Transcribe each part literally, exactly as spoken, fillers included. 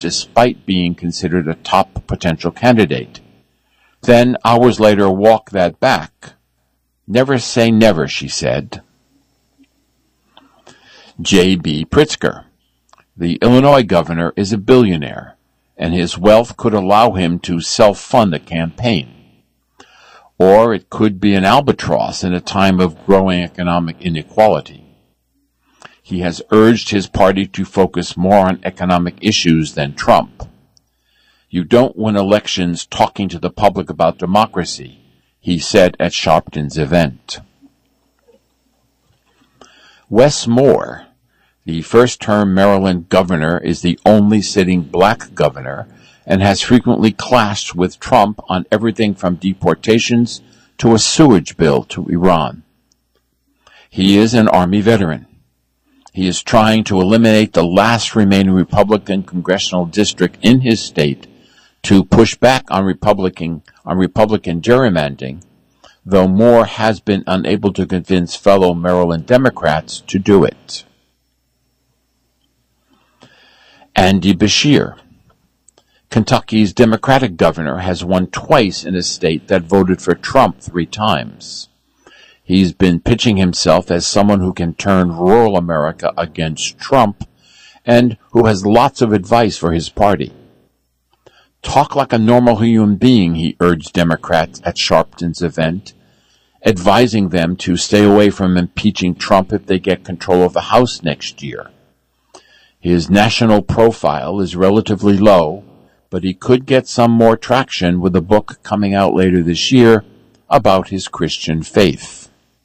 despite being considered a top potential candidate. Then, hours later, walk that back. Never say never, she said. J B Pritzker. The Illinois governor is a billionaire, and his wealth could allow him to self-fund a campaign. Or it could be an albatross in a time of growing economic inequality. He has urged his party to focus more on economic issues than Trump. You don't win elections talking to the public about democracy, he said at Sharpton's event. Wes Moore, the first-term Maryland governor, is the only sitting black governor and has frequently clashed with Trump on everything from deportations to a sewage bill to Iran. He is an Army veteran. He is trying to eliminate the last remaining Republican congressional district in his state to push back on Republican, on Republican gerrymandering, though Moore has been unable to convince fellow Maryland Democrats to do it. Andy Beshear. Kentucky's Democratic governor has won twice in a state that voted for Trump three times. He's been pitching himself as someone who can turn rural America against Trump and who has lots of advice for his party. Talk like a normal human being, he urged Democrats at Sharpton's event, advising them to stay away from impeaching Trump if they get control of the House next year. His national profile is relatively low, but he could get some more traction with a book coming out later this year about his Christian faith.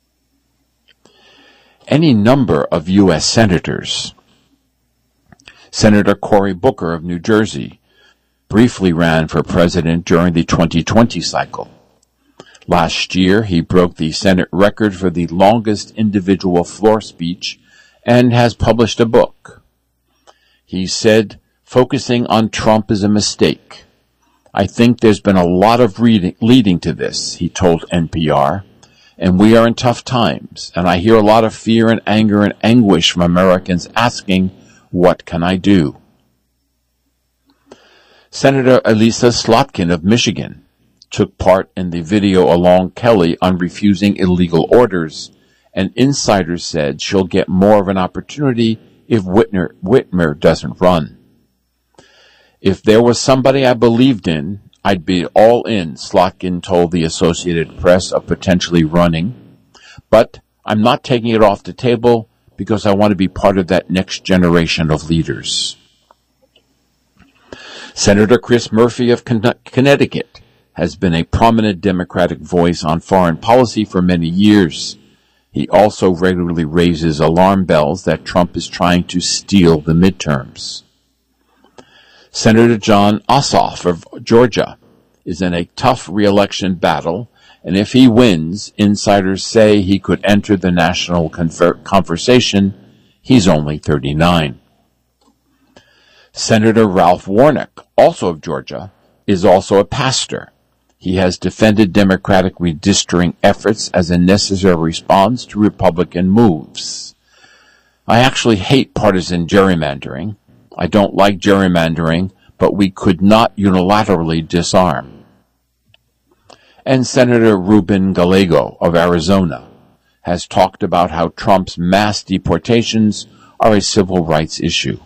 Any number of U S senators. Senator Cory Booker of New Jersey briefly ran for president during the twenty twenty cycle. Last year, he broke the Senate record for the longest individual floor speech and has published a book. He said, "Focusing on Trump is a mistake. I think there's been a lot of reading leading to this," he told N P R, "and we are in tough times, and I hear a lot of fear and anger and anguish from Americans asking, what can I do?" Senator Elissa Slotkin of Michigan took part in the video along Kelly on refusing illegal orders, and insiders said she'll get more of an opportunity if Whitmer, Whitmer doesn't run. "If there was somebody I believed in, I'd be all in," Slotkin told the Associated Press of potentially running. "But I'm not taking it off the table because I want to be part of that next generation of leaders." Senator Chris Murphy of Connecticut has been a prominent Democratic voice on foreign policy for many years. He also regularly raises alarm bells that Trump is trying to steal the midterms. Senator Jon Ossoff of Georgia is in a tough re-election battle, and if he wins, insiders say he could enter the national conver- conversation. He's only thirty-nine. Senator Ralph Warnock, also of Georgia, is also a pastor. He has defended Democratic redistricting efforts as a necessary response to Republican moves. "I actually hate partisan gerrymandering. I don't like gerrymandering, but we could not unilaterally disarm." And Senator Ruben Gallego of Arizona has talked about how Trump's mass deportations are a civil rights issue.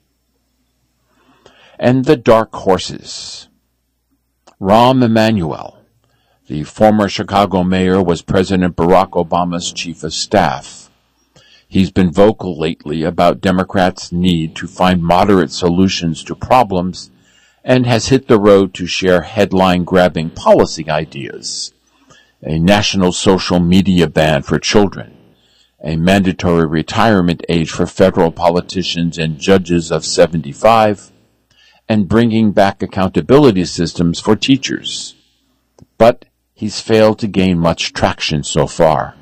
And the dark horses. Rahm Emanuel, the former Chicago mayor, was President Barack Obama's chief of staff. He's been vocal lately about Democrats' need to find moderate solutions to problems and has hit the road to share headline-grabbing policy ideas: a national social media ban for children, a mandatory retirement age for federal politicians and judges of seventy-five, and bringing back accountability systems for teachers. But he's failed to gain much traction so far.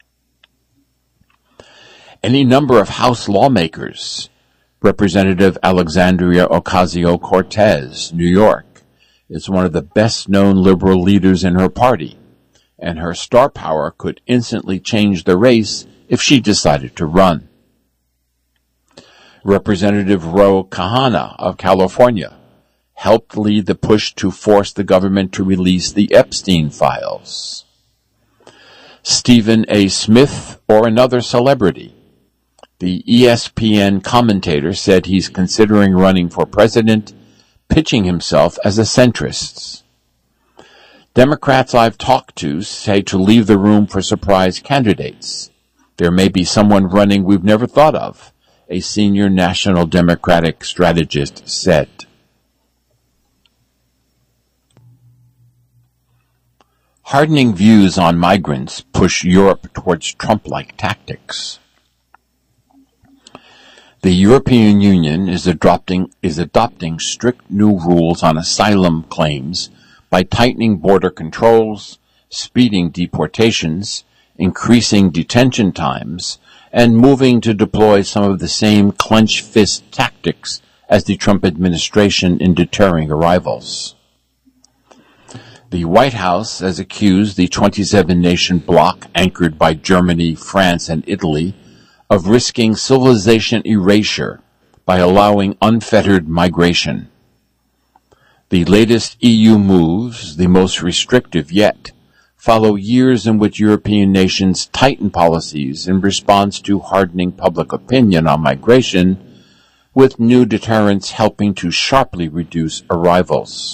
Any number of House lawmakers. Representative Alexandria Ocasio-Cortez, New York, is one of the best-known liberal leaders in her party, and her star power could instantly change the race if she decided to run. Representative Ro Khanna of California helped lead the push to force the government to release the Epstein files. Stephen A. Smith or another celebrity. The E S P N commentator said he's considering running for president, pitching himself as a centrist. Democrats I've talked to say to leave the room for surprise candidates. There may be someone running we've never thought of, a senior national Democratic strategist said. Hardening views on migrants push Europe towards Trump-like tactics. The European Union is adopting, is adopting strict new rules on asylum claims by tightening border controls, speeding deportations, increasing detention times, and moving to deploy some of the same clenched fist tactics as the Trump administration in deterring arrivals. The White House has accused the twenty-seven nation bloc anchored by Germany, France, and Italy of risking civilization erasure by allowing unfettered migration. The latest E U moves, the most restrictive yet, follow years in which European nations tighten policies in response to hardening public opinion on migration, with new deterrents helping to sharply reduce arrivals.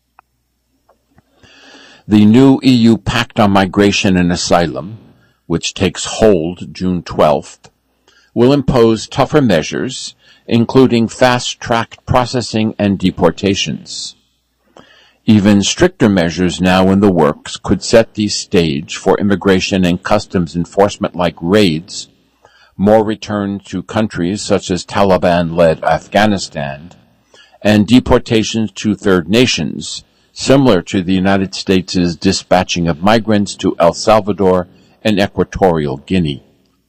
The new E U Pact on Migration and Asylum, which takes hold June twelfth, will impose tougher measures, including fast-tracked processing and deportations. Even stricter measures now in the works could set the stage for immigration and customs enforcement like raids, more returns to countries such as Taliban-led Afghanistan, and deportations to third nations, similar to the United States' dispatching of migrants to El Salvador and Equatorial Guinea.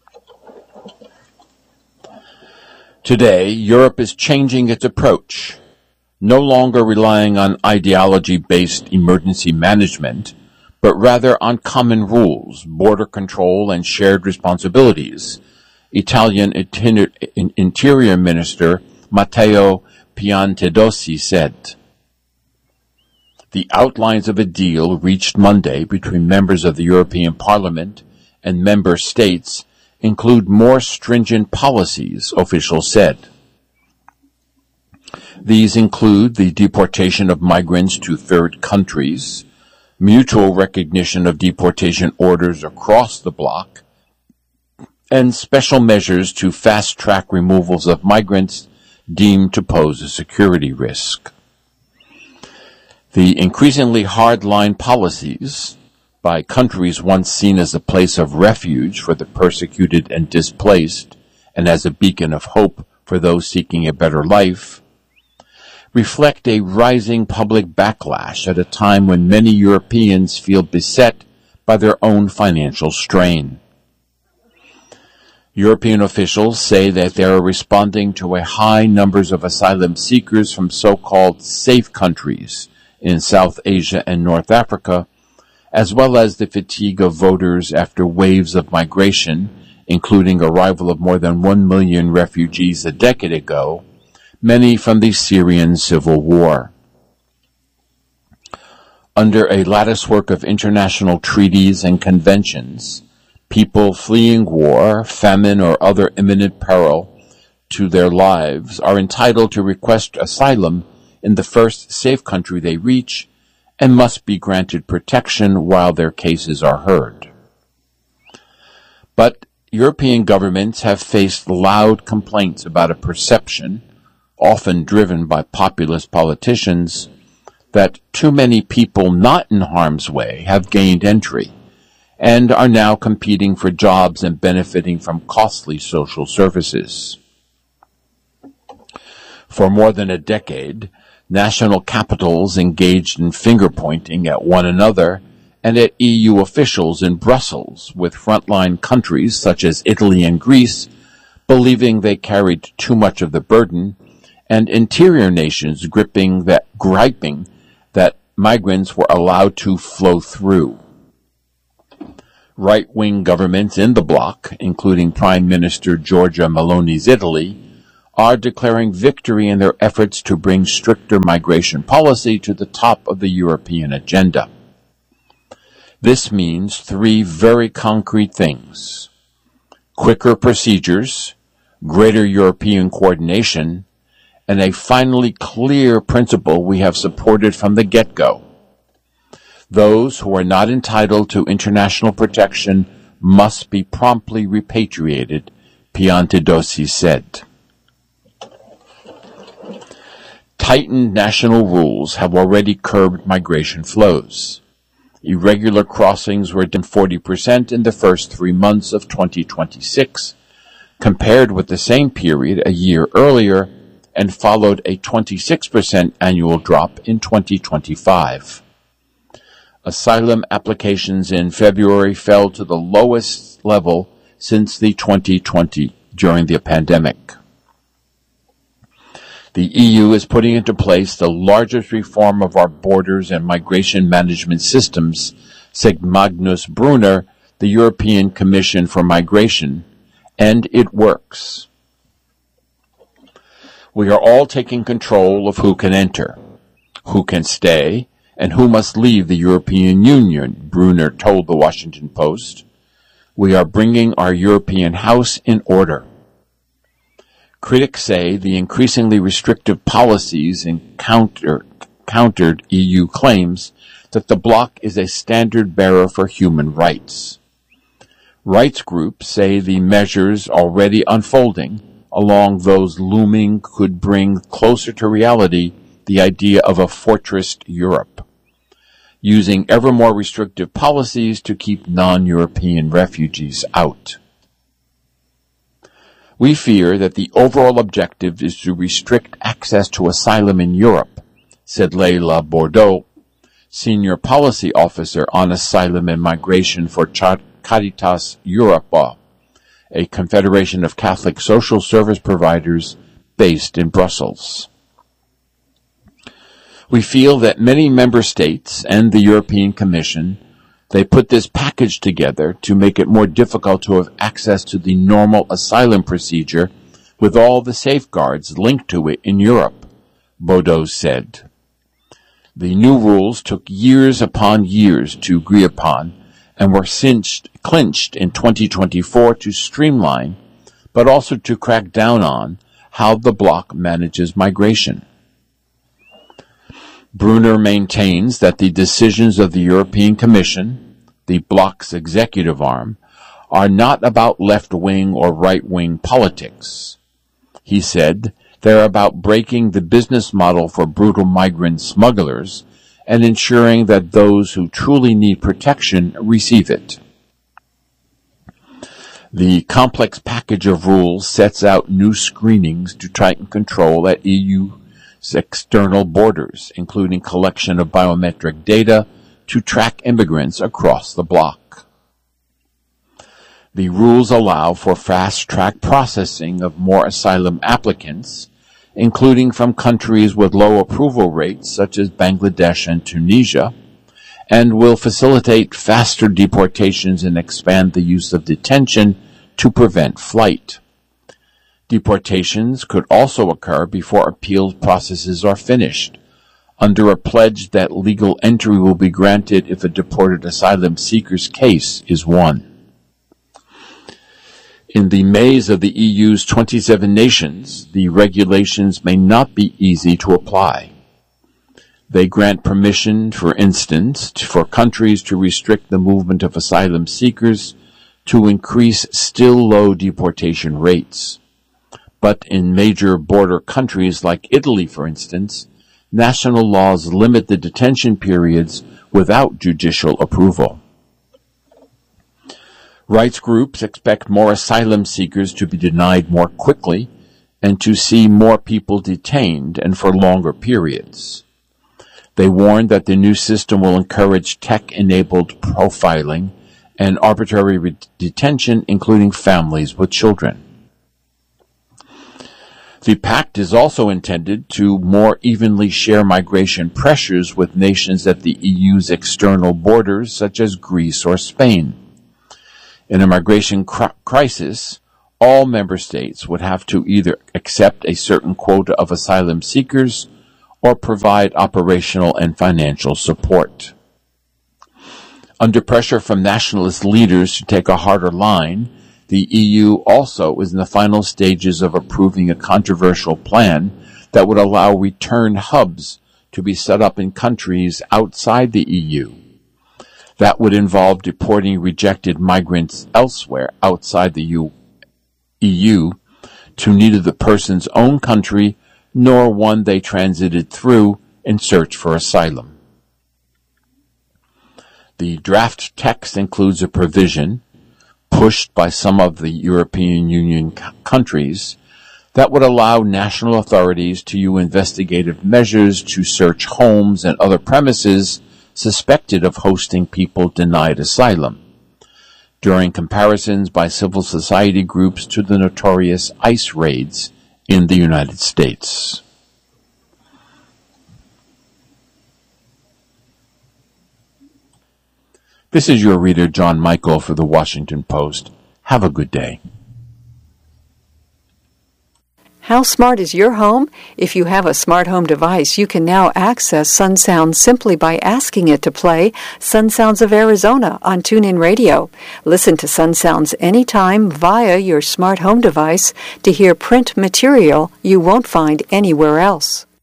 Today, Europe is changing its approach, no longer relying on ideology-based emergency management, but rather on common rules, border control, and shared responsibilities, Italian Interior Minister Matteo Piantedosi said. The outlines of a deal reached Monday between members of the European Parliament and member states include more stringent policies, officials said. These include the deportation of migrants to third countries, mutual recognition of deportation orders across the bloc, and special measures to fast-track removals of migrants deemed to pose a security risk. The increasingly hard-line policies by countries once seen as a place of refuge for the persecuted and displaced, and as a beacon of hope for those seeking a better life, reflect a rising public backlash at a time when many Europeans feel beset by their own financial strain. European officials say that they are responding to a high numbers of asylum seekers from so-called safe countries in South Asia and North Africa, as well as the fatigue of voters after waves of migration, including arrival of more than one million refugees a decade ago, many from the Syrian civil war. Under a latticework of international treaties and conventions, people fleeing war, famine, or other imminent peril to their lives are entitled to request asylum in the first safe country they reach and must be granted protection while their cases are heard. But European governments have faced loud complaints about a perception, often driven by populist politicians, that too many people not in harm's way have gained entry and are now competing for jobs and benefiting from costly social services. For more than a decade, national capitals engaged in finger-pointing at one another and at E U officials in Brussels, with frontline countries such as Italy and Greece believing they carried too much of the burden, and interior nations gripping that, griping that migrants were allowed to flow through. Right-wing governments in the bloc, including Prime Minister Giorgia Meloni's Italy, are declaring victory in their efforts to bring stricter migration policy to the top of the European agenda. This means three very concrete things: quicker procedures, greater European coordination, and a finally clear principle we have supported from the get-go. Those who are not entitled to international protection must be promptly repatriated, Piantedosi said. Tightened national rules have already curbed migration flows. Irregular crossings were down forty percent in the first three months of twenty twenty-six, compared with the same period a year earlier, and followed a twenty-six percent annual drop in twenty twenty-five. Asylum applications in February fell to the lowest level since the twenty twenty during the pandemic. The E U is putting into place the largest reform of our borders and migration management systems, said Magnus Brunner, the European Commission for Migration, and it works. We are all taking control of who can enter, who can stay, and who must leave the European Union, Brunner told the Washington Post. We are bringing our European house in order. Critics say the increasingly restrictive policies encounter, countered E U claims that the bloc is a standard bearer for human rights. Rights groups say the measures already unfolding along those looming could bring closer to reality the idea of a fortressed Europe, using ever more restrictive policies to keep non-European refugees out. We fear that the overall objective is to restrict access to asylum in Europe, said Leila Bordeaux, Senior Policy Officer on Asylum and Migration for Caritas Europa, a confederation of Catholic social service providers based in Brussels. We feel that many member states and the European Commission, they put this package together to make it more difficult to have access to the normal asylum procedure with all the safeguards linked to it in Europe, Bordeaux said. The new rules took years upon years to agree upon and were cinched, clinched in twenty twenty-four to streamline, but also to crack down on how the bloc manages migration. Brunner maintains that the decisions of the European Commission, the bloc's executive arm, are not about left-wing or right-wing politics. He said they're about breaking the business model for brutal migrant smugglers and ensuring that those who truly need protection receive it. The complex package of rules sets out new screenings to tighten control at E U's external borders, including collection of biometric data to track immigrants across the bloc. The rules allow for fast-track processing of more asylum applicants, including from countries with low approval rates such as Bangladesh and Tunisia, and will facilitate faster deportations and expand the use of detention to prevent flight. Deportations could also occur before appeal processes are finished, under a pledge that legal entry will be granted if a deported asylum seeker's case is won. In the maze of the E U's twenty-seven nations, the regulations may not be easy to apply. They grant permission, for instance, for countries to restrict the movement of asylum seekers to increase still low deportation rates. But in major border countries like Italy, for instance, national laws limit the detention periods without judicial approval. Rights groups expect more asylum seekers to be denied more quickly and to see more people detained and for longer periods. They warn that the new system will encourage tech-enabled profiling and arbitrary re- detention, including families with children. The pact is also intended to more evenly share migration pressures with nations at the E U's external borders, such as Greece or Spain. In a migration cr- crisis, all member states would have to either accept a certain quota of asylum seekers or provide operational and financial support. Under pressure from nationalist leaders to take a harder line, the E U also is in the final stages of approving a controversial plan that would allow return hubs to be set up in countries outside the E U. That would involve deporting rejected migrants elsewhere outside the E U to neither the person's own country nor one they transited through in search for asylum. The draft text includes a provision, pushed by some of the European Union c- countries, that would allow national authorities to use investigative measures to search homes and other premises suspected of hosting people denied asylum, during comparisons by civil society groups to the notorious ICE raids in the United States. This is your reader, John Michael, for the Washington Post. Have a good day. How smart is your home? If you have a smart home device, you can now access Sun Sounds simply by asking it to play Sun Sounds of Arizona on TuneIn Radio. Listen to Sun Sounds anytime via your smart home device to hear print material you won't find anywhere else.